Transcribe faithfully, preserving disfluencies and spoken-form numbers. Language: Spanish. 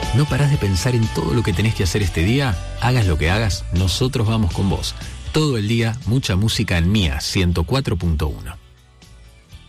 ¿No parás de pensar en todo lo que tenés que hacer este día? Hagas lo que hagas, nosotros vamos con vos. Todo el día, mucha música en Mía ciento cuatro punto uno.